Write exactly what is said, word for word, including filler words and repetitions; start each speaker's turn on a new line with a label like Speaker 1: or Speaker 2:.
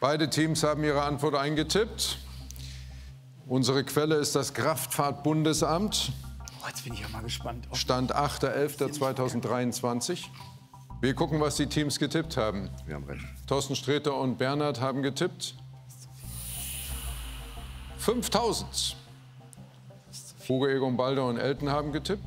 Speaker 1: Beide Teams haben ihre Antwort eingetippt. Unsere Quelle ist das Kraftfahrtbundesamt.
Speaker 2: Oh, jetzt bin ich ja mal gespannt. Oh.
Speaker 1: Stand achter elfter zweitausenddreiundzwanzig. Wir gucken, was die Teams getippt haben.
Speaker 3: Wir haben recht.
Speaker 1: Thorsten Sträter und Bernhard haben getippt fünftausend. Hugo Egon Balder und Elton haben getippt